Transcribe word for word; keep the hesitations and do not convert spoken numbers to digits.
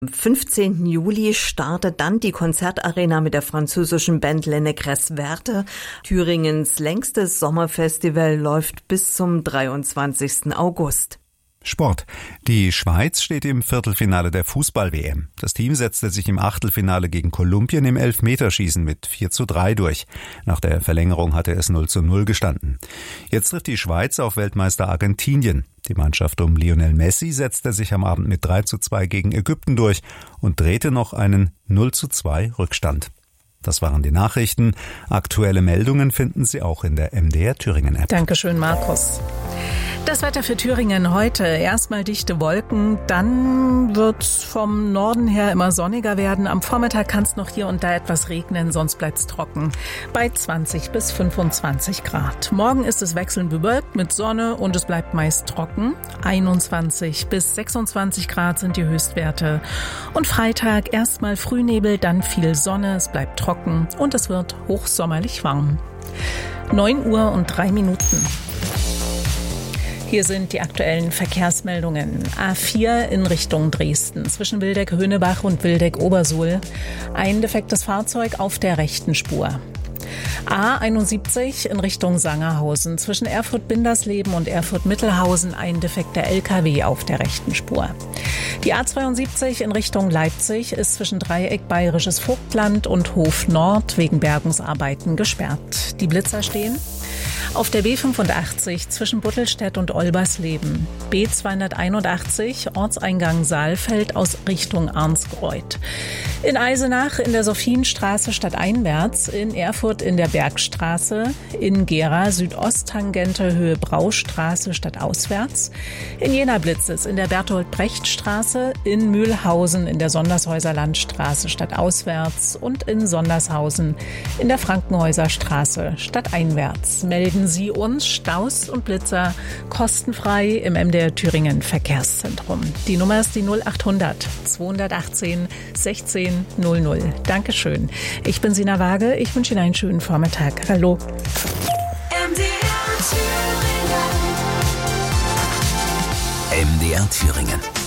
Am fünfzehnten Juli startet dann die Konzertarena mit der französischen Band Les Négresses Vertes. Thüringens längstes Sommerfestival läuft bis zum dreiundzwanzigsten August. Sport. Die Schweiz steht im Viertelfinale der Fußball-W M. Das Team setzte sich im Achtelfinale gegen Kolumbien im Elfmeterschießen mit vier zu drei durch. Nach der Verlängerung hatte es null zu null gestanden. Jetzt trifft die Schweiz auf Weltmeister Argentinien. Die Mannschaft um Lionel Messi setzte sich am Abend mit drei zu zwei gegen Ägypten durch und drehte noch einen null zu zwei Rückstand. Das waren die Nachrichten. Aktuelle Meldungen finden Sie auch in der M D R Thüringen App. Dankeschön, Markus. Das Wetter für Thüringen heute. Erstmal dichte Wolken, dann wird's vom Norden her immer sonniger werden. Am Vormittag kann es noch hier und da etwas regnen, sonst bleibt's trocken. Bei zwanzig bis fünfundzwanzig Grad. Morgen ist es wechselnd bewölkt mit Sonne und es bleibt meist trocken. einundzwanzig bis sechsundzwanzig Grad sind die Höchstwerte. Und Freitag erstmal Frühnebel, dann viel Sonne, es bleibt trocken und es wird hochsommerlich warm. neun Uhr und drei Minuten. Hier sind die aktuellen Verkehrsmeldungen. A vier in Richtung Dresden zwischen Wildeck-Höhnebach und Wildeck-Obersuhl. Ein defektes Fahrzeug auf der rechten Spur. A einundsiebzig in Richtung Sangerhausen zwischen Erfurt-Bindersleben und Erfurt-Mittelhausen ein defekter L K W auf der rechten Spur. Die A zweiundsiebzig in Richtung Leipzig ist zwischen Dreieck Bayerisches Vogtland und Hof Nord wegen Bergungsarbeiten gesperrt. Die Blitzer stehen auf der B fünfundachtzig zwischen Buttelstedt und Olbersleben. B zweihunderteinundachtzig Ortseingang Saalfeld aus Richtung Arnsgreuth. In Eisenach in der Sophienstraße stadteinwärts, in Erfurt in der Bergstraße, in Gera Südosttangente Höhe Braustraße stadtauswärts, in Jena Blitzes in der Bertolt-Brecht-Straße, in Mühlhausen in der Sondershäuser Landstraße stadtauswärts und in Sondershausen in der Frankenhäuser Straße stadteinwärts. Melden Sie uns Staus und Blitzer kostenfrei im M D R Thüringen Verkehrszentrum. Die Nummer ist die null achthundert zweihundertachtzehn sechzehn null null. Dankeschön. Ich bin Sina Waage. Ich wünsche Ihnen einen schönen Vormittag. Hallo. M D R Thüringen. M D R Thüringen.